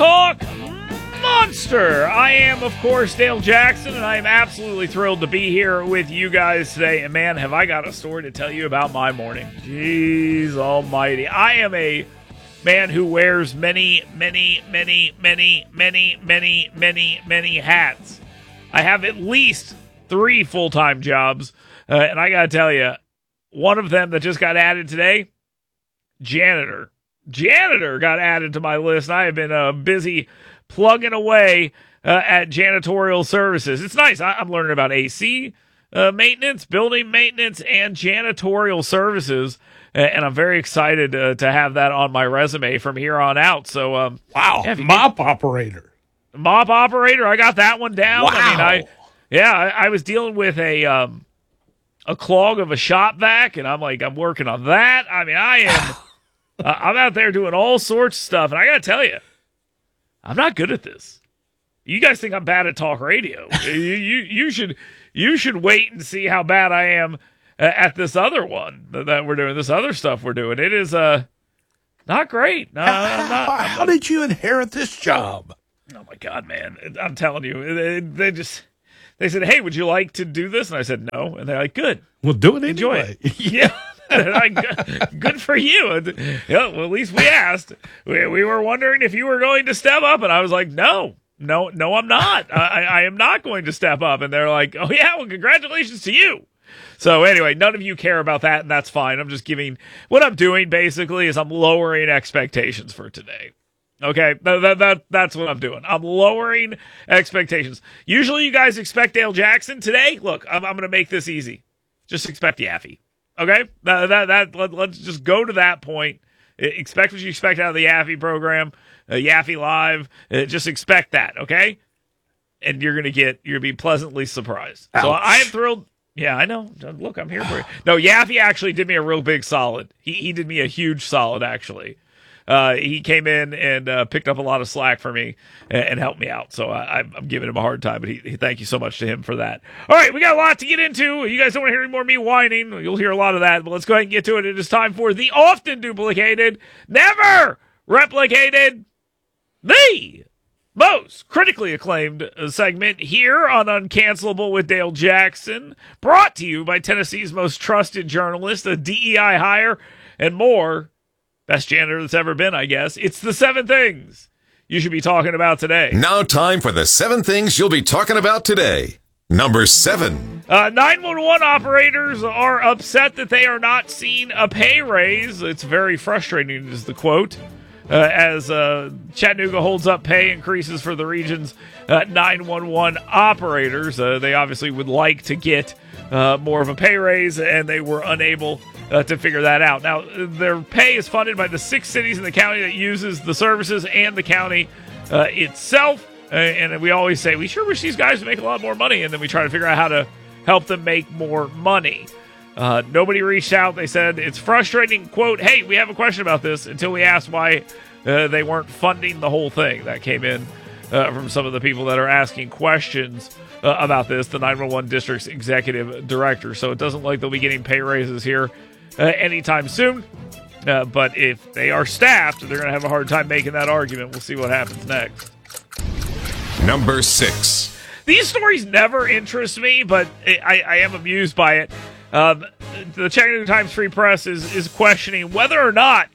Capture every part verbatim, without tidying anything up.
Talk Monster. I am, of course, Dale Jackson, and I am absolutely thrilled to be here with you guys today. And man, have I got a story to tell you about my morning. Jeez almighty. I am a man who wears many, many, many, many, many, many, many, many hats. I have at least three full-time jobs, uh, and I got to tell you, one of them that just got added today, janitor. Janitor got added to my list. I have been uh, busy plugging away uh, at janitorial services. It's nice. I- I'm learning about A C uh, maintenance, building maintenance, and janitorial services, uh, and I'm very excited uh, to have that on my resume from here on out. So, um, wow, yeah, mop get, operator. Mop operator, I got that one down. Wow. I mean, I, yeah, I, I was dealing with a... Um, a clog of a shop vac, and I'm like, I'm working on that. I mean, I am, uh, I'm out there doing all sorts of stuff, and I gotta tell you, I'm not good at this. You guys think I'm bad at talk radio. you, you, you should, you should wait and see how bad I am uh, at this other one that, that we're doing, this other stuff we're doing. It is, uh, not great. No, I'm not, I'm How not, did you inherit this job? Oh my God, man. I'm telling you, they, they just, They said, hey, would you like to do this? And I said, no. And they're like, good. We'll do it Enjoy anyway. it. Yeah. Like, good for you. And, yeah, well, at least we asked. We, we were wondering if you were going to step up. And I was like, no, no, no, I'm not. I, I am not going to step up. And they're like, oh, yeah, well, congratulations to you. So anyway, none of you care about that, and that's fine. I'm just giving, what I'm doing basically is I'm lowering expectations for today. Okay, that, that, that, that's what I'm doing. I'm lowering expectations. Usually you guys expect Dale Jackson. Today, look, I'm, I'm going to make this easy. Just expect Yaffe. Okay? That, that, that, let, let's just go to that point. Expect what you expect out of the Yaffe program, uh, Yaffe Live. Uh, just expect that, okay? And you're going to get, you're going to be pleasantly surprised. Ouch. So I am thrilled. Yeah, I know. Look, I'm here for you. No, Yaffe actually did me a real big solid. He, he did me a huge solid, actually. Uh, he came in and uh, picked up a lot of slack for me and, and helped me out. So I, I'm giving him a hard time, but he, he, thank you so much to him for that. All right, we got a lot to get into. You guys don't want to hear any more of me whining. You'll hear a lot of that, but let's go ahead and get to it. It is time for the often duplicated, never replicated, the most critically acclaimed segment here on Uncancelable with Dale Jackson, brought to you by Tennessee's most trusted journalist, a D E I hire, and more. Best janitor that's ever been, I guess. It's the seven things you should be talking about today. Now time for the seven things you'll be talking about today. Number seven. Uh, nine one one operators are upset that they are not seeing a pay raise. It's very frustrating, is the quote. Uh, as uh, Chattanooga holds up pay increases for the region's uh, nine one one operators. Uh, they obviously would like to get uh, more of a pay raise, and they were unable uh, to figure that out. Now, their pay is funded by the six cities in the county that uses the services and the county uh, itself. Uh, and we always say, we sure wish these guys would make a lot more money, and then we try to figure out how to help them make more money. Uh, nobody reached out. They said it's frustrating, quote, hey, we have a question about this, until we asked why uh, they weren't funding the whole thing. That came in uh, from some of the people that are asking questions uh, about this, the nine one one district's executive director. So it doesn't look like they'll be getting pay raises here uh, anytime soon. Uh, but if they are staffed, they're going to have a hard time making that argument. We'll see what happens next. Number six. These stories never interest me, but I, I am amused by it. Um, the Chattanooga Times Free Press is, is questioning whether or not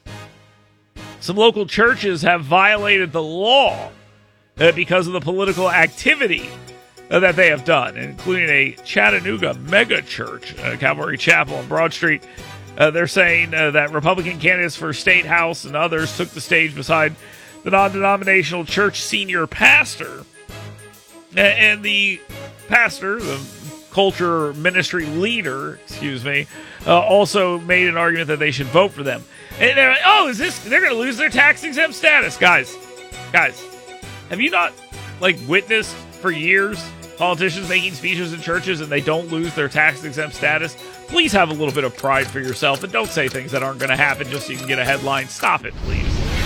some local churches have violated the law uh, because of the political activity uh, that they have done, including a Chattanooga mega church, uh, Calvary Chapel on Broad Street. Uh, they're saying uh, that Republican candidates for State House and others took the stage beside the non-denominational church senior pastor. Uh, and the pastor, the culture ministry leader, excuse me, uh, also made an argument that they should vote for them. And they're like, oh, is this, they're going to lose their tax exempt status. Guys, guys, have you not, like, witnessed for years politicians making speeches in churches and they don't lose their tax exempt status? Please have a little bit of pride for yourself and don't say things that aren't going to happen just so you can get a headline. Stop it, please.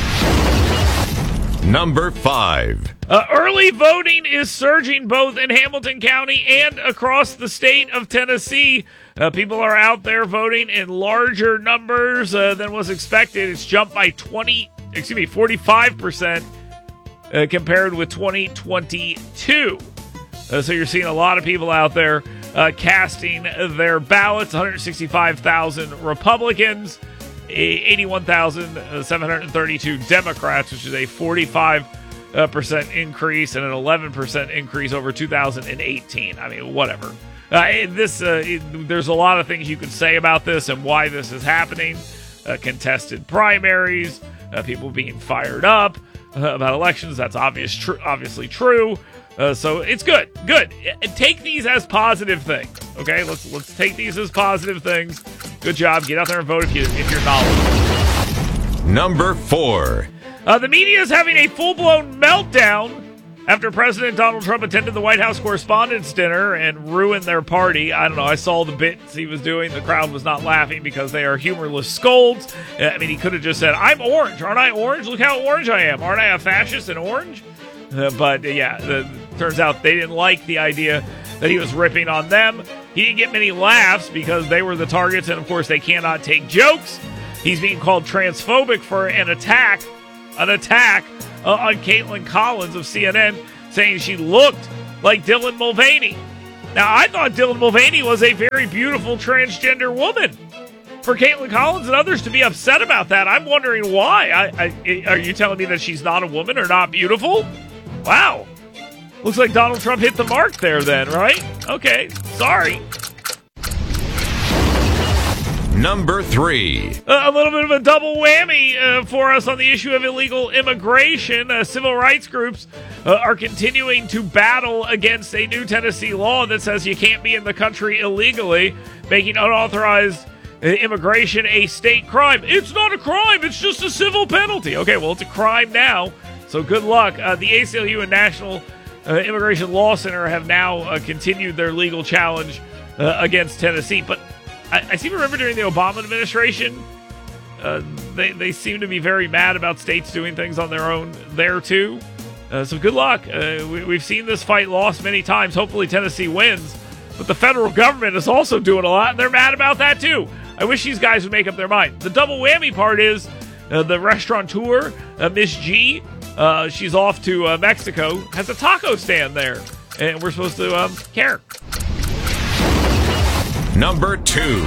Number five. Uh, early voting is surging both in Hamilton County and across the state of Tennessee. Uh, people are out there voting in larger numbers uh, than was expected. It's jumped by twenty, excuse me, forty-five percent uh, compared with twenty twenty-two. Uh, so you're seeing a lot of people out there uh, casting their ballots. one hundred sixty-five thousand Republicans, eighty-one thousand seven hundred thirty-two Democrats, which is a forty-five percent increase and an eleven percent increase over two thousand eighteen. I mean, whatever. Uh, this uh, it, there's a lot of things you could say about this and why this is happening. Uh, contested primaries, uh, people being fired up uh, about elections. That's obvious, tr- obviously true. Uh, so it's good, good. Take these as positive things. Okay, let's let's take these as positive things. Good job. Get out there and vote if you if you're knowledgeable. Number four. Uh, the media is having a full-blown meltdown after President Donald Trump attended the White House Correspondents' Dinner and ruined their party. I don't know. I saw the bits he was doing. The crowd was not laughing because they are humorless scolds. I mean, he could have just said, "I'm orange. Aren't I orange? Look how orange I am. Aren't I a fascist and orange?" Uh, but, uh, yeah, the, turns out they didn't like the idea that he was ripping on them. He didn't get many laughs because they were the targets, and, of course, they cannot take jokes. He's being called transphobic for an attack, an attack uh, on Caitlin Collins of C N N, saying she looked like Dylan Mulvaney. Now, I thought Dylan Mulvaney was a very beautiful transgender woman. For Caitlin Collins and others to be upset about that, I'm wondering why. I, I, are you telling me that she's not a woman or not beautiful? Wow. Looks like Donald Trump hit the mark there then, right? Okay, sorry. Number three. Uh, a little bit of a double whammy uh, for us on the issue of illegal immigration. Uh, civil rights groups uh, are continuing to battle against a new Tennessee law that says you can't be in the country illegally, making unauthorized uh, immigration a state crime. It's not a crime. It's just a civil penalty. Okay, well, it's a crime now. So good luck. Uh, the A C L U and National uh, Immigration Law Center have now uh, continued their legal challenge uh, against Tennessee. But I, I seem to remember during the Obama administration, uh, they, they seem to be very mad about states doing things on their own there, too. Uh, so good luck. Uh, we, we've seen this fight lost many times. Hopefully Tennessee wins. But the federal government is also doing a lot, and they're mad about that, too. I wish these guys would make up their mind. The double whammy part is uh, the restaurateur, uh, Miss G, Uh, she's off to uh, Mexico, has a taco stand there, and we're supposed to um, care. Number two.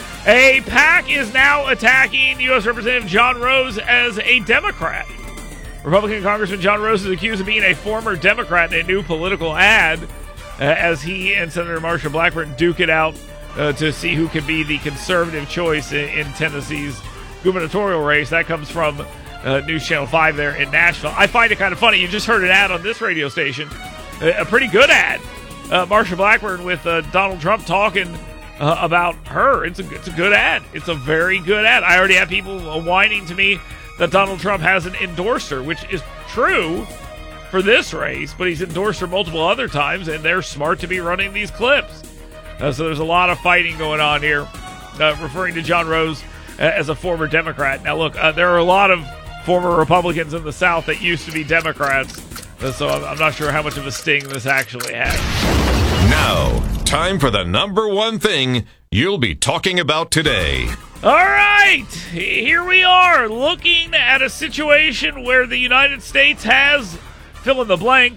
A PAC is now attacking U S Representative John Rose as a Democrat. Republican Congressman John Rose is accused of being a former Democrat in a new political ad uh, as he and Senator Marsha Blackburn duke it out uh, to see who can be the conservative choice in, in Tennessee's gubernatorial race. That comes from Uh, News Channel five there in Nashville. I find it kind of funny. You just heard an ad on this radio station. A, a pretty good ad. Uh, Marsha Blackburn with uh, Donald Trump talking uh, about her. It's a, it's a good ad. It's a very good ad. I already have people uh, whining to me that Donald Trump hasn't endorsed her, which is true for this race, but he's endorsed her multiple other times, and they're smart to be running these clips. Uh, so there's a lot of fighting going on here, uh, referring to John Rose as a former Democrat. Now, look, uh, there are a lot of former Republicans in the South that used to be Democrats, so I'm not sure how much of a sting this actually has. Now, time for the number one thing you'll be talking about today. All right, here we are, looking at a situation where the United States has, fill in the blank,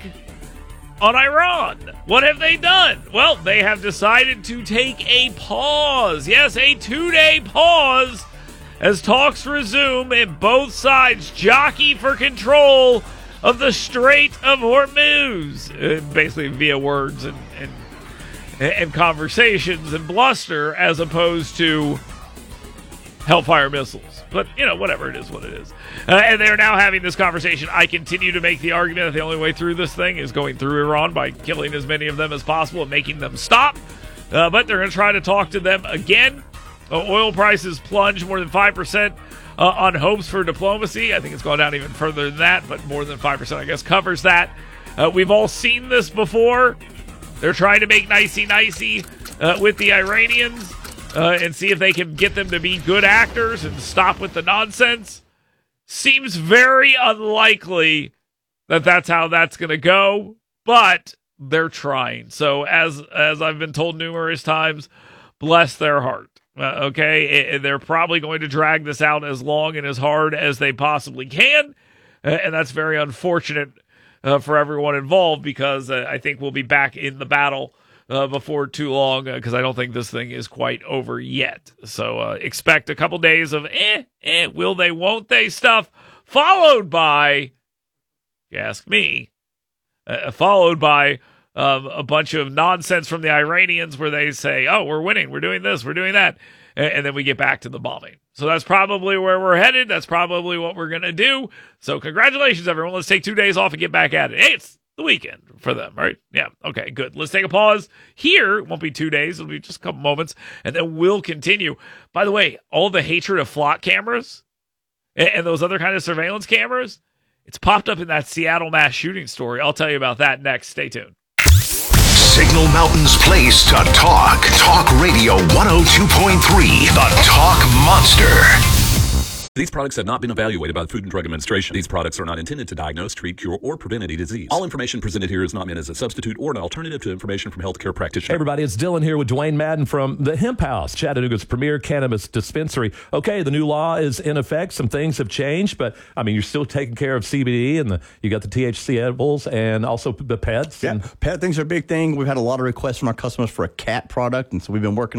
on Iran. What have they done? Well, they have decided to take a pause. Yes, a two-day pause as talks resume and both sides jockey for control of the Strait of Hormuz, uh, basically via words and, and and conversations and bluster, as opposed to Hellfire missiles. But, you know, whatever, it is what it is. Uh, and they're now having this conversation. I continue to make the argument that the only way through this thing is going through Iran by killing as many of them as possible and making them stop. Uh, but they're going to try to talk to them again. Uh, oil prices plunged more than five percent uh, on hopes for diplomacy. I think it's gone down even further than that, but more than five percent, I guess, covers that. Uh, we've all seen this before. They're trying to make nicey-nicey uh, with the Iranians uh, and see if they can get them to be good actors and stop with the nonsense. Seems very unlikely that that's how that's going to go, but they're trying. So as as I've been told numerous times, bless their heart. Uh, okay, they're probably going to drag this out as long and as hard as they possibly can, uh, and that's very unfortunate uh, for everyone involved, because uh, I think we'll be back in the battle uh, before too long, because uh, I don't think this thing is quite over yet. So uh, expect a couple days of eh, eh, will they, won't they stuff, followed by, you ask me, uh, followed by um, a bunch of nonsense from the Iranians where they say, oh, we're winning, we're doing this, we're doing that, and, and then we get back to the bombing. So that's probably where we're headed. That's probably what we're going to do. So congratulations, everyone. Let's take two days off and get back at it. Hey, it's the weekend for them, right? Yeah. Okay, good. Let's take a pause here. It won't be two days. It'll be just a couple moments, and then we'll continue. By the way, all the hatred of flock cameras and, and those other kind of surveillance cameras, it's popped up in that Seattle mass shooting story. I'll tell you about that next. Stay tuned. Signal Mountain's place to talk. Talk Radio one oh two point three, the Talk Monster. These products have not been evaluated by the Food and Drug Administration. These products are not intended to diagnose, treat, cure, or prevent any disease. All information presented here is not meant as a substitute or an alternative to information from healthcare practitioners. Hey everybody, it's Dylan here with Dwayne Madden from the Hemp House, Chattanooga's premier cannabis dispensary. Okay, the new law is in effect. Some things have changed, but I mean, you're still taking care of C B D, and the, you got the T H C edibles and also the pets. Yeah, and pet things are a big thing. We've had a lot of requests from our customers for a cat product, and so we've been working